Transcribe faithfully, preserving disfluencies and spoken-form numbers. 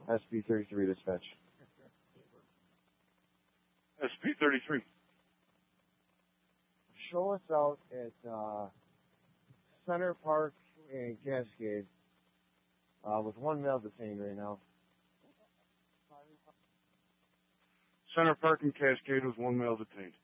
S P thirty-three dispatch. S P thirty-three. Show us out at uh, Center Park and Cascade uh, with one male detained right now. Center Park and Cascade with one male detained.